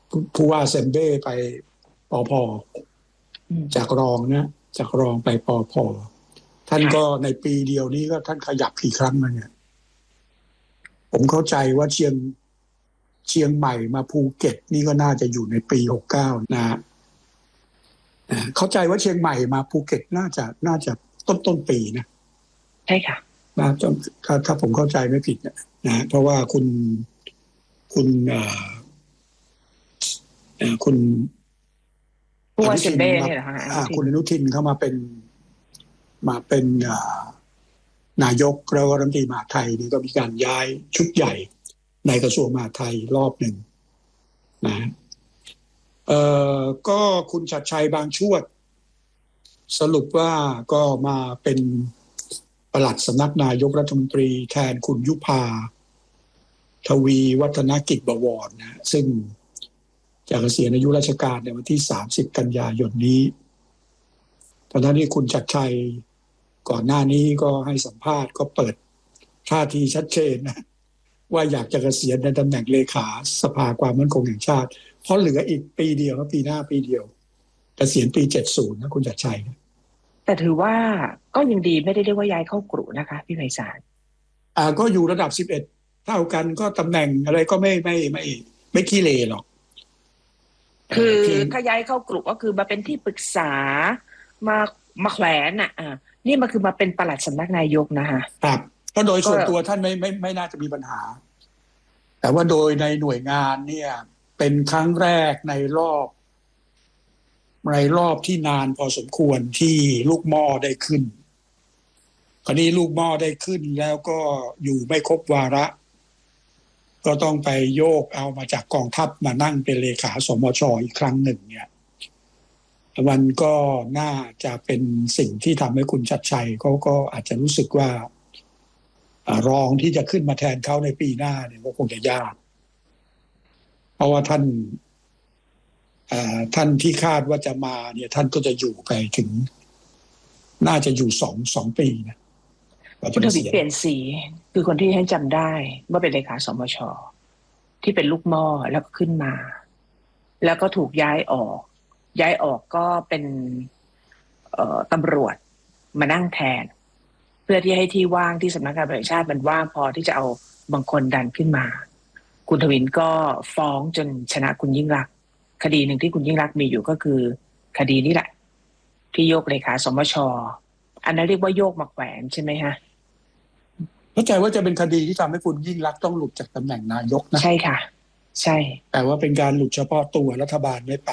ผู้ว่าเซมเบ้ไปปพจากรองไปปพท่านก็ในปีเดียวนี้ก็ท่านขยับกี่ครั้งมาเนี่ยผมเข้าใจว่าเชียงใหม่มาภูเก็ตนี่ก็น่าจะอยู่ในปี69นะเข้าใจว่าเชียงใหม่มาภูเก็ตน่าจะต้นปีนะใช่ค่ะถ้าผมเข้าใจไม่ผิดนะเพราะว่าคุณผู้ว่าเซมเบ้เนี่ยเหรอคะคุณอนุทินเข้ามาเป็นนายกแล้วก็รัฐมนตรีมหาดไทยนี่ก็มีการย้ายชุดใหญ่ในกระทรวงมหาดไทยรอบหนึ่งนะก็คุณชัดชัยบางช่วงสรุปว่าก็มาเป็นปลัดสำนักนายกรัฐมนตรีแทนคุณยุพาทวีวัฒนกิจบวรนะซึ่งจะเกษียณอายุราชการในวันที่30กันยายนนี้ตอนนี้คุณชัดชัยก่อนหน้านี้ก็ให้สัมภาษณ์ก็เปิดท่าทีชัดเจนนะว่าอยากจะเกษียณในตำแหน่งเลขาสภาความมั่นคงแห่งชาติเพราะเหลืออีกปีเดียวนะปีหน้าปีเดียวเกษียณปี70นะคุณชัดชัยแต่ถือว่าก็ยังดีไม่ได้เรียกว่าย้ายเข้ากรุนะคะพี่ไพศาลก็อยู่ระดับ11เท่ากันก็ตำแหน่งอะไรก็ไม่ขี้เลหรอกคือถ้าย้ายเข้ากรุก็คือมาเป็นที่ปรึกษามาแขวนนี่มันคือมาเป็นปลัดสำนักนายกนะคะครับก็โดยส่วนตัวท่านไม่น่าจะมีปัญหาแต่ว่าโดยในหน่วยงานเนี่ยเป็นครั้งแรกในรอบที่นานพอสมควรที่ลูกหม้อได้ขึ้นคราวนี้ลูกหม้อได้ขึ้นแล้วก็อยู่ไม่ครบวาระก็ต้องไปโยกเอามาจากกองทัพมานั่งเป็นเลขาสมช.อีกครั้งหนึ่งเนี่ยมันก็น่าจะเป็นสิ่งที่ทำให้คุณชัดชัยเขาก็อาจจะรู้สึกว่ารองที่จะขึ้นมาแทนเขาในปีหน้าเนี่ยก็คงจะยากเพราะว่าท่านที่คาดว่าจะมาเนี่ยท่านก็จะอยู่ไปถึงน่าจะอยู่สองปีนะคุณทวีเปลี่ยนสีคือคนที่ให้จำได้ว่าเป็นเลขาสมช.ที่เป็นลูกหม้อแล้วก็ขึ้นมาแล้วก็ถูกย้ายออกก็เป็นตำรวจมานั่งแทนเพื่อที่ให้ที่ว่างที่สำนักงานตำรวจแห่งชาติมันว่างพอที่จะเอาบางคนดันขึ้นมาคุณทวินก็ฟ้องจนชนะคุณยิ่งลักษณ์คดีหนึ่งที่คุณยิ่งลักษณ์มีอยู่ก็คือคดีนี้แหละที่โยกเลขาสมช.อันนั้นเรียกว่าโยกมาแขวนใช่ไหมฮะเข้าใจว่าจะเป็นคดีที่ทำให้คุณยิ่งลักษณ์ต้องหลุดจากตำแหน่งนายกนะใช่ค่ะใช่แต่ว่าเป็นการหลุดเฉพาะตัวรัฐบาลไม่ไป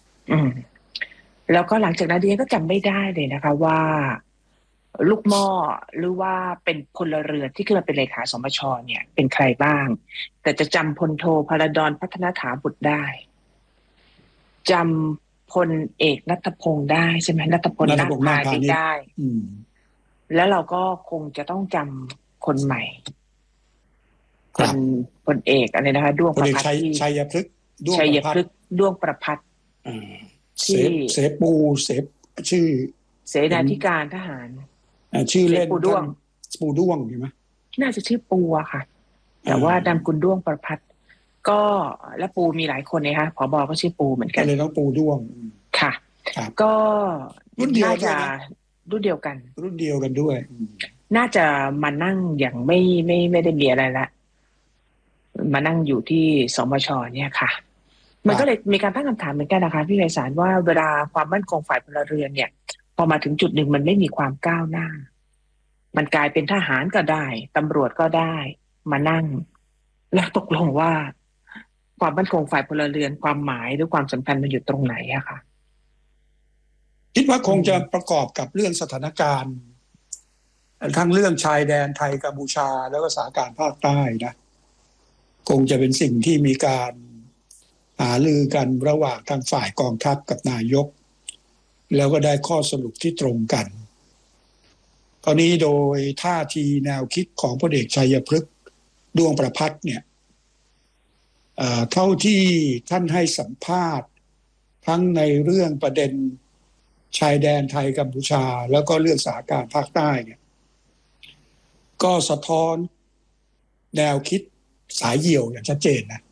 แล้วก็หลังจากนั้นดิฉันก็จำไม่ได้เลยนะคะว่าลูกหม้อหรือว่าเป็นพลเรือนที่ขึ้นมาเป็นเลขาสมช.เนี่ยเป็นใครบ้างแต่จะจำพลโทพลดรพัฒนถาบุตรได้จำพลเอกณัฐพงษ์ได้ใช่ไหมณัฐพลนาคพาณิชย์ได้แล้วเราก็คงจะต้องจำคนใหม่เป็นพลเอกอะไรนะคะด้วงประภัตชัยพฤกษ์ด้วงประภัตเสปูชื่อเสนาธิการทหารชื่อเล่นปูด้วงใช่ไหมน่าจะชื่อปูอะค่ะแต่ว่านามกุลด้วงประภัตก็และปูมีหลายคนนะคะผบ.ก็ชื่อปูเหมือนกันเลยต้องปูด้วงค่ะก็รุ่นเดียวกันด้วยน่าจะมานั่งอย่างไม่ได้มีอะไรละมานั่งอยู่ที่สมช.เนี่ยค่ะมันก็เลยมีการตั้งคำถามเหมือนกันนะคะพี่ไพศาลว่าเวลาความมั่นคงฝ่ายพลเรือนเนี่ยพอมาถึงจุดหนึ่งมันไม่มีความก้าวหน้ามันกลายเป็นทหารก็ได้ตำรวจก็ได้มานั่งแล้วตกลงว่าความมั่นคงฝ่ายพลเรือนความหมายหรือความสำคัญมันอยู่ตรงไหนอะค่ะคิดว่าคงจะประกอบกับเรื่องสถานการณ์ทั้งเรื่องชายแดนไทยกัมพูชาแล้วก็สถานการณ์ภาคใต้นะคงจะเป็นสิ่งที่มีการหารือกันระหว่างทางฝ่ายกองทัพกับนายกแล้วก็ได้ข้อสรุปที่ตรงกันคราวนี้โดยท่าทีแนวคิดของพลเอกชัยพฤกษ์ด้วงประภัตเนี่ยเท่าที่ท่านให้สัมภาษณ์ทั้งในเรื่องประเด็นชายแดนไทยกัมพูชาแล้วก็เรื่องสถานการณ์ภาคใต้เนี่ยก็สะท้อนแนวคิดสายเหี่ยวอย่างชัดเจนนะ